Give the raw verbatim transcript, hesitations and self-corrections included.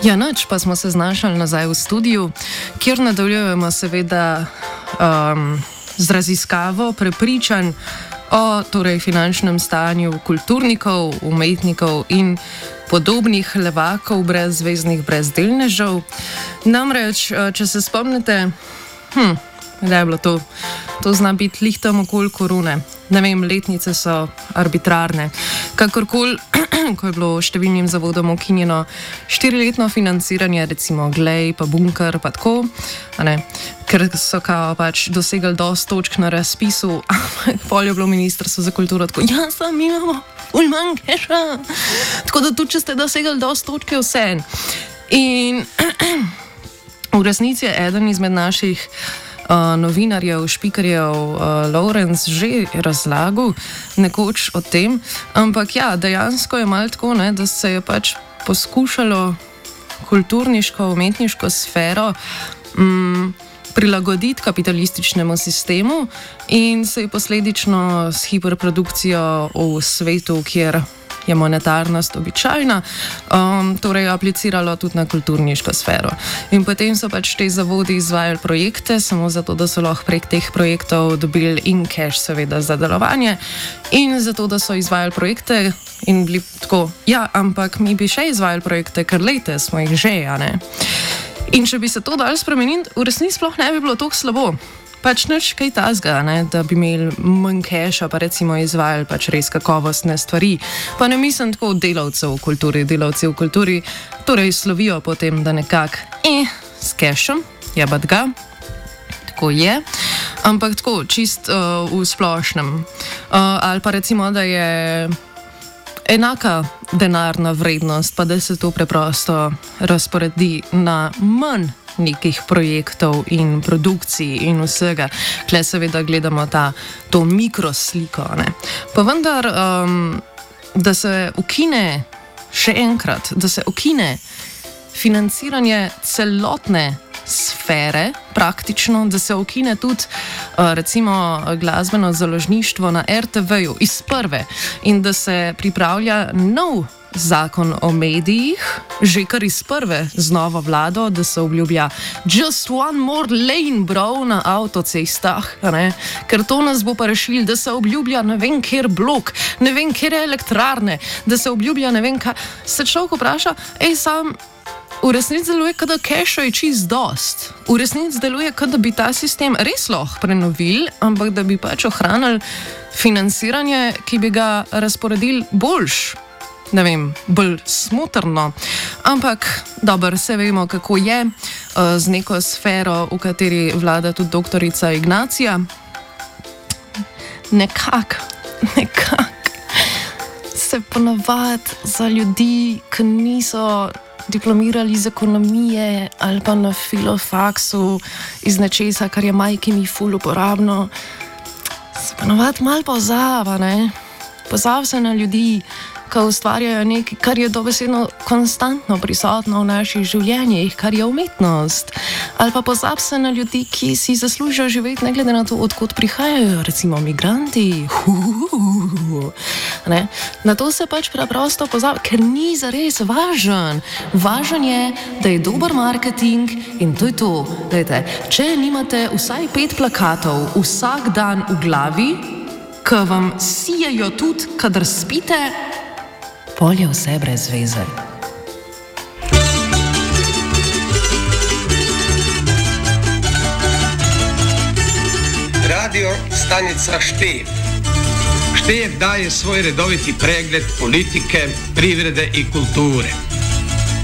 Ja, noč pa smo se znašli nazaj v studiu, kjer nadaljujemo seveda um, z raziskavo prepričanj o torej, finančnem stanju kulturnikov, umetnikov in podobnih levakov, brezveznih brezdelnežev. Namreč, če se spomnite, hm, da je bilo to, to zna biti lih tam okoli korune. Ne vem, letnice so arbitrarne. Kakorkoli, ko je bilo številnim zavodom ukinjeno štiriletno financiranje, recimo Glej, pa Bunker, pa tako, ne, ker so kao pač dosegali dosti točk na razpisu, ampak pol je bilo ministrstvo za kulturo tako, ja, sam imamo ful manj keša. Tako da tudi, če ste dosegali dosti točke, vse. In v resnici je eden izmed naših Uh, novinarjev, špikarjev, uh, Lawrence že razlagal nekoč o tem, ampak ja, dejansko je malo tako, ne, da se je pač poskušalo kulturniško, umetniško sfero um, prilagoditi kapitalističnemu sistemu in se je posledično s hiperprodukcijo v svetu, kjer je monetarnost običajna, um, torej apliciralo tudi na kulturniško sfero. In potem so pač te zavodi izvajali projekte, samo zato, da so lahko prek teh projektov dobili in cash seveda za delovanje in zato, da so izvajali projekte in bili tako, ja, ampak mi bi še izvajali projekte, ker lejte, smo jih že, a ne. In če bi se to dalo spremeniti, v resnici sploh ne bi bilo tako slabo. Pač nič kaj tazga, ne, da bi imeli manj keša, pa recimo izvajali pač res kakovostne stvari. Pa ne mislim tako delavcev v kulturi, delavci v kulturi torej slovijo potem, da nekak eh, s kešem, jebat ga, tako je, ampak tako čist uh, v splošnem. Uh, ali pa recimo, da je enaka denarna vrednost, pa da se to preprosto razporedi na manj nekih projektov in produkcij in vsega. Tle seveda gledamo ta, to mikrosliko, ne. Pa vendar, um, da se ukine še enkrat, da se ukine financiranje celotne sfere, praktično, da se ukine tudi uh, recimo glasbeno založništvo na er te veju iz prve in da se pripravlja nov zakon o medijih, že kar iz prve z novo vlado, da se obljublja just one more lane, bro, na avtocestah, ne? Ker to nas bo pa rešili, da se obljublja ne vem kjer blok, ne vem kjer elektrarne, da se obljublja ne vem kaj. Se človek vpraša, ej, sam v resnici deluje, kada keša je čist dost. V resnici deluje, kada bi ta sistem res lahko prenovili, ampak da bi pač ohranili financiranje, ki bi ga razporedili boljš, ne vem, bolj smotrno. Ampak, dobro, vse vemo, kako je uh, z neko sfero, v kateri vlada tudi doktorica Ignacija. Nekak, nekak se ponavadi za ljudi, ki niso diplomirali iz ekonomije ali pa na filofaksu iz nečesa, kar je majki mi ful uporabno, se ponavadi malo pozava, ne? Pozava se na ljudi, ki ustvarjajo nekaj, kar je dobesedno konstantno prisotno v naših življenjih, kar je umetnost. Ali pa pozab se na ljudi, ki si zaslužijo živeti, ne glede na to, odkot prihajajo, recimo migranti. Ne? Na to se pač preprosto pozab, ker ni zares važen. Važen je, da je dober marketing in to je to. Dajte, če nimate vsaj pet plakatov vsak dan v glavi, ki vam sijejo tudi, kadar spite, pol je vse brez veze. Radio stanica Štev. Štev daje svoj redoviti pregled politike, privrede i kulture.